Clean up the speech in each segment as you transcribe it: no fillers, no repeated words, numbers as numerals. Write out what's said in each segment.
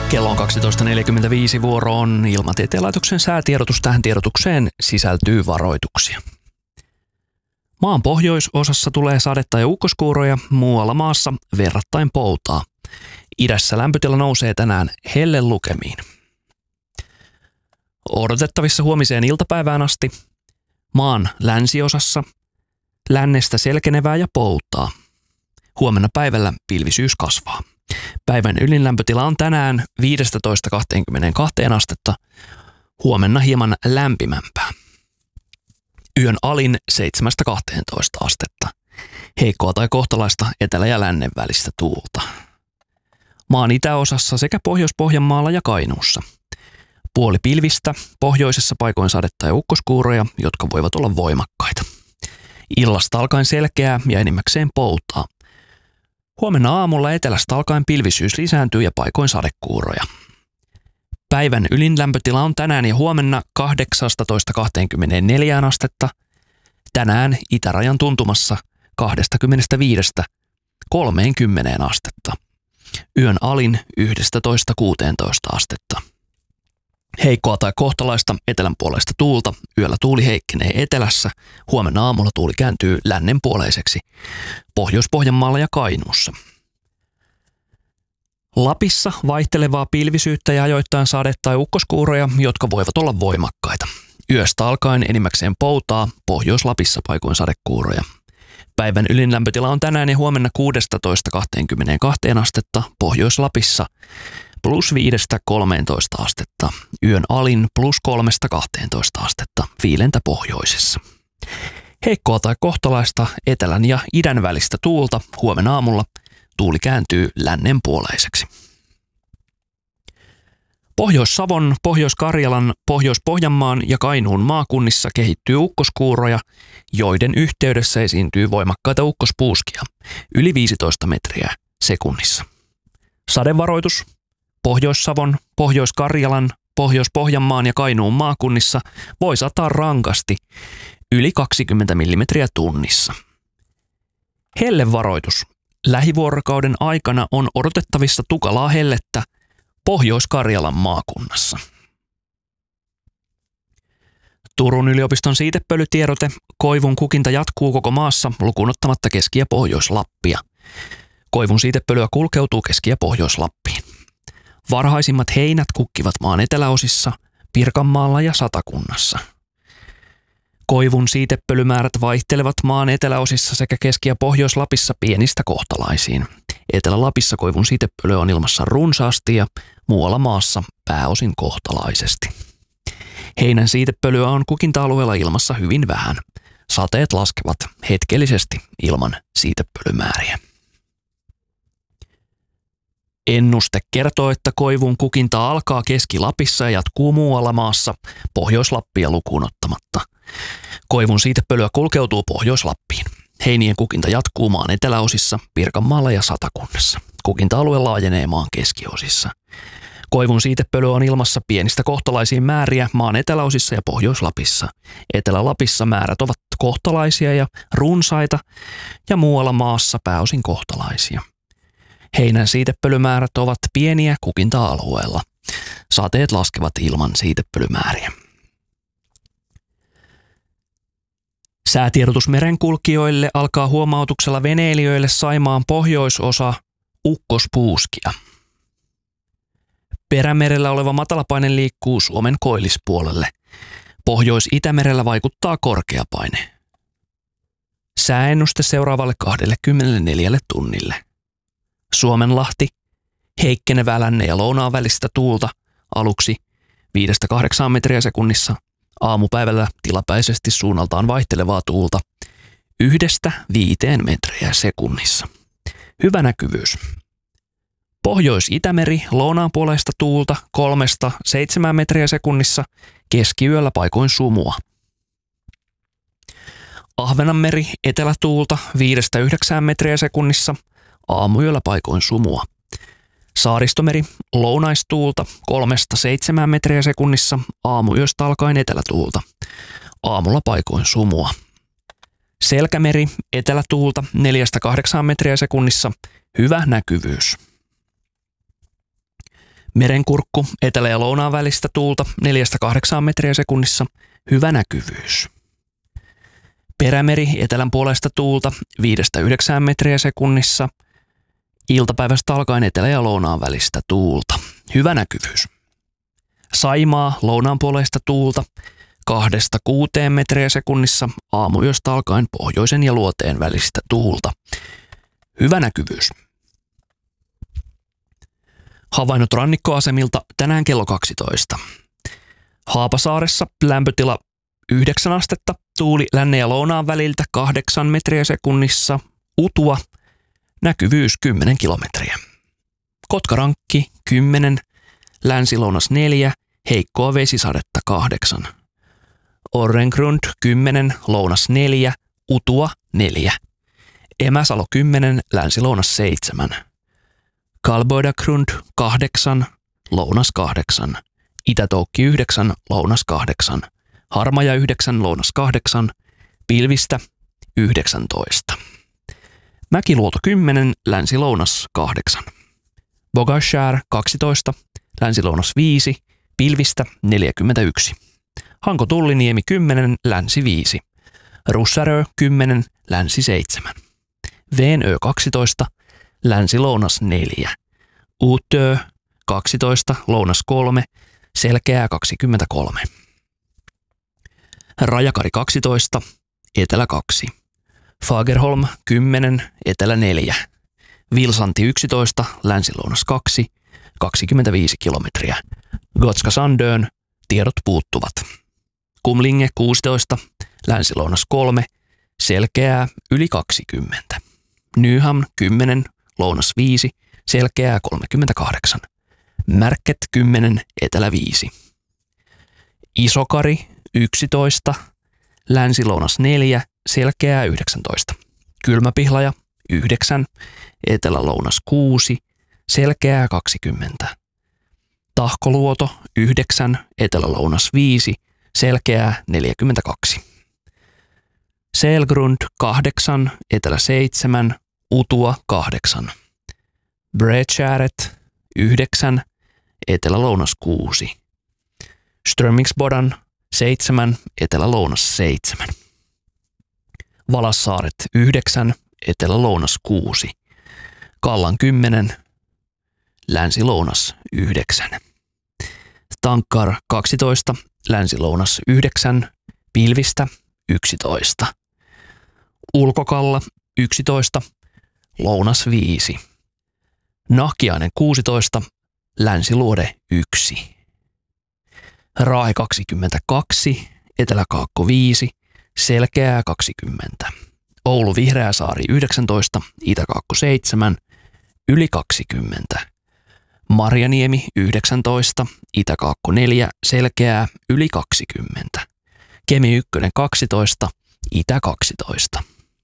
Kello on 12.45, vuoro on Ilmatieteen laitoksen säätiedotus. Tähän tiedotukseen sisältyy varoituksia. Maan pohjoisosassa tulee sadetta ja ukkoskuuroja, muualla maassa verrattain poutaa. Idässä lämpötila nousee tänään hellelukemiin. Odotettavissa huomiseen iltapäivään asti maan länsiosassa lännestä selkenevää ja poutaa. Huomenna päivällä pilvisyys kasvaa. Päivän ylinlämpötila on tänään 15–22 astetta, huomenna hieman lämpimämpää. Yön alin 7–12 astetta. Heikkoa tai kohtalaista etelä- ja lännen välistä tuulta. Maan itäosassa sekä Pohjois-Pohjanmaalla ja Kainuussa. Puoli pilvistä, pohjoisessa paikoin sadetta ja ukkoskuuroja, jotka voivat olla voimakkaita. Illasta alkaen selkeää ja enimmäkseen poutaa. Huomenna aamulla etelästä alkaen pilvisyys lisääntyy ja paikoin sadekuuroja. Päivän ylinlämpötila on tänään ja huomenna 18–24 astetta. Tänään itärajan tuntumassa 25–30 astetta. Yön alin 11–16 astetta. Heikkoa tai kohtalaista etelänpuoleista tuulta. Yöllä tuuli heikkenee etelässä. Huomenna aamulla tuuli kääntyy lännenpuoleiseksi Pohjois-Pohjanmaalla ja Kainuussa. Lapissa vaihtelevaa pilvisyyttä ja ajoittain sade- tai ukkoskuuroja, jotka voivat olla voimakkaita. Yöstä alkaen enimmäkseen poutaa, Pohjois-Lapissa paikoin sadekuuroja. Päivän ylinlämpötila on tänään ja huomenna 16–22 astetta, Pohjois-Lapissa +5–13 astetta. Yön alin +3–12 astetta, viilentä pohjoisessa. Heikkoa tai kohtalaista etelän ja idän välistä tuulta. Huomenna aamulla tuuli kääntyy lännenpuoleiseksi. Pohjois-Savon, Pohjois-Karjalan, Pohjois-Pohjanmaan ja Kainuun maakunnissa kehittyy ukkoskuuroja, joiden yhteydessä esiintyy voimakkaita ukkospuuskia, yli 15 metriä sekunnissa. Sadevaroitus Pohjois-Savon, Pohjois-Karjalan, Pohjois-Pohjanmaan ja Kainuun maakunnissa voi sataa rankasti yli 20 millimetriä tunnissa. Hellevaroitus. Lähivuorokauden aikana on odotettavissa tukalaa hellettä Pohjois-Karjalan maakunnassa. Turun yliopiston siitepölytiedote. Koivun kukinta jatkuu koko maassa lukuun ottamatta Keski- ja Pohjois-Lappia. Koivun siitepölyä kulkeutuu Keski- ja Pohjois-Lappiin. Varhaisimmat heinät kukkivat maan eteläosissa, Pirkanmaalla ja Satakunnassa. Koivun siitepölymäärät vaihtelevat maan eteläosissa sekä Keski- ja Pohjois-Lapissa pienistä kohtalaisiin. Etelä-Lapissa koivun siitepölyä on ilmassa runsaasti ja muualla maassa pääosin kohtalaisesti. Heinän siitepölyä on kukinta-alueella ilmassa hyvin vähän. Sateet laskevat hetkellisesti ilman siitepölymääriä. Ennuste kertoo, että koivun kukinta alkaa Keski-Lapissa ja jatkuu muualla maassa, Pohjois-Lappia lukuun ottamatta. Koivun siitepölyä kulkeutuu Pohjois-Lappiin. Heinien kukinta jatkuu maan eteläosissa, Pirkanmaalla ja Satakunnassa. Kukinta-alue laajenee maan keskiosissa. Koivun siitepölyä on ilmassa pienistä kohtalaisiin määriä maan eteläosissa ja Pohjois-Lapissa. Etelä-Lapissa määrät ovat kohtalaisia ja runsaita ja muualla maassa pääosin kohtalaisia. Heinän siitepölymäärät ovat pieniä kukinta-alueella. Sateet laskevat ilman siitepölymääriä. Säätiedotus merenkulkijoille alkaa huomautuksella veneilijöille Saimaan pohjoisosa ukkospuuskia. Perämerellä oleva matalapaine liikkuu Suomen koillispuolelle. Pohjois-Itämerellä vaikuttaa korkeapaine. Sääennuste seuraavalle 24 tunnille. Suomenlahti, heikkenevää lännen ja lounaan välistä tuulta, aluksi 5–8 metriä sekunnissa, aamupäivällä tilapäisesti suunnaltaan vaihtelevaa tuulta 1–5 metriä sekunnissa. Hyvä näkyvyys. Pohjois-Itämeri, lounaanpuoleista tuulta 3–7 metriä sekunnissa, keskiyöllä paikoin sumua. Ahvenanmeri, etelätuulta 5–9 metriä sekunnissa, aamuyöllä paikoin sumua. Saaristomeri, lounaistuulta 3–7 metriä sekunnissa, aamuyöstä alkaen etelätuulta. Aamulla paikoin sumua. Selkämeri, etelätuulta 4–8 metriä sekunnissa, hyvä näkyvyys. Merenkurkku etelä- ja lounaan välistä tuulta 4-8 metriä sekunnissa, hyvä näkyvyys. Perämeri etelän puolesta tuulta 5-9 metriä sekunnissa, iltapäivästä alkaen etelä- ja lounaan välistä tuulta, hyvä näkyvyys. Saimaa lounaan puolesta tuulta 2-6 metriä sekunnissa, aamuyöstä alkaen pohjoisen ja luoteen välistä tuulta, hyvä näkyvyys. Havainnot rannikkoasemilta tänään kello 12. Haapasaaressa lämpötila 9 astetta, tuuli lännen ja lounaan väliltä 8 metriä sekunnissa, Utua, näkyvyys 10 kilometriä. Kotkarankki 10, länsi-lounas 4, heikkoa vesisadetta 8. Orrengrund 10, lounas 4, Utua 4. Emäsalo 10, länsi-lounas 7. Kalboidagrund 8, lounas 8. Itätoukki 9, lounas 8. Harmaja 9, lounas 8. Pilvistä 19. Mäkiluoto 10, länsi-lounas 8. Bogashär 12, länsi-lounas 5, pilvistä 41. Hanko-Tulliniemi 10, länsi 5. Russarö 10, länsi 7. Veenö 12, länsi-lounas 4. Uutö 12, lounas 3, selkeää 23. Rajakari 12, etelä 2. Fagerholm 10, etelä 4. Vilsanti 11, länsi-lounas 2, 25 kilometriä. Gotska Sandön, tiedot puuttuvat. Kumlinge 16, länsi-lounas 3, selkeää yli 20. Nyham 10, lounas 5, selkeää 38. Märket 10, etelä 5. Isokari 11, länsi-lounas 4, selkeää 19. Kylmäpihlaja 9, etelä-lounas 6, selkeää 20. Tahkoluoto 9, etelä-lounas 5, selkeää 42. Selgrund 8, etelä 7, Utua 8. Bredskäret 9, etelä-lounas 6. Strömingsbodan 7, etelä-lounas 7. Valassaaret 9, etelä-lounas 6. Kallan 10, länsi-lounas 9. Tankkar 12, länsi-lounas 9, pilvistä 11. Ulkokalla 11, lounas 5. Nahkiainen 16, länsiluode 1. Raahe 22, eteläkaakko 5, selkeää 20. Oulu Vihreäsaari 19, itäkaakko 7, yli 20. Marjaniemi 19, itäkaakko 4, selkeää yli 20. Kemi 1 12, itä 12.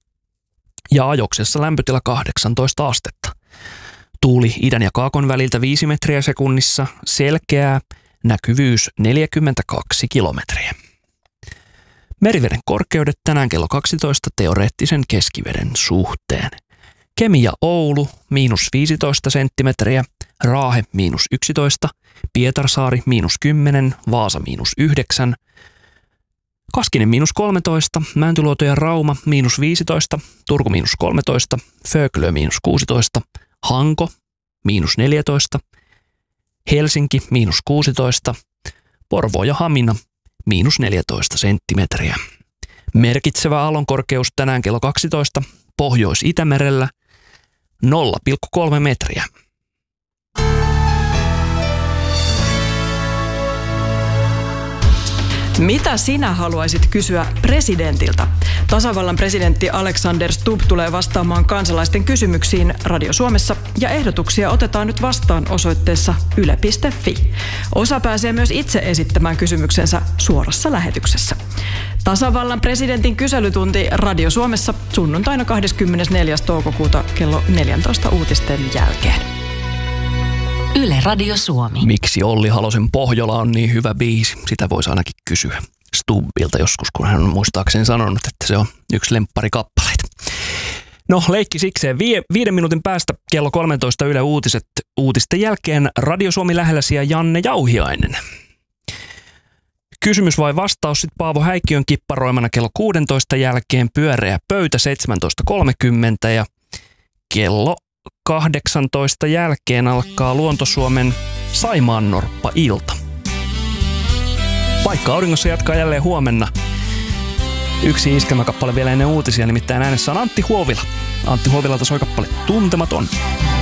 Ja Ajoksessa lämpötila 18 astetta. Tuuli idän ja kaakon väliltä 5 metriä sekunnissa, selkeää, näkyvyys 42 kilometriä. Meriveden korkeudet tänään kello 12 teoreettisen keskiveden suhteen. Kemi ja Oulu -15 senttimetriä, Raahe -11, Pietarsaari -10, Vaasa -9, Kaskinen -13, Mäntyluoto ja Rauma -15, Turku -13, Föglö -16, Hanko -14, Helsinki -16, Porvoo ja Hamina -14 senttimetriä. Merkitsevä aallonkorkeus tänään kello 12 Pohjois-Itämerellä 0,3 metriä. Mitä sinä haluaisit kysyä presidentiltä? Tasavallan presidentti Alexander Stubb tulee vastaamaan kansalaisten kysymyksiin Radio Suomessa ja ehdotuksia otetaan nyt vastaan osoitteessa yle.fi. Osa pääsee myös itse esittämään kysymyksensä suorassa lähetyksessä. Tasavallan presidentin kyselytunti Radio Suomessa sunnuntaina 24. toukokuuta kello 14 uutisten jälkeen. Yle Radio Suomi. Miksi Olli Halosen Pohjola on niin hyvä biisi? Sitä voisi ainakin kysyä Stubbilta joskus, kun hän on muistaakseni sanonut, että se on yksi lempparikappaleita. No, leikki sikseen. 5 minuutin päästä kello 13 Yle Uutiset. Uutisten jälkeen Radio Suomi lähellä ja Janne Jauhiainen. Kysymys vai vastaus sitten Paavo Häikkiön kipparoimana kello 16 jälkeen, pyöreä pöytä 17.30 ja kello 18 jälkeen alkaa Luontosuomen Saimaannorppa-ilta. Paikka auringossa jatkaa jälleen huomenna. Yksi iskelmäkappale vielä ennen uutisia, nimittäin äänessä on Antti Huovila. Antti Huovilalta soi kappale Tuntematon.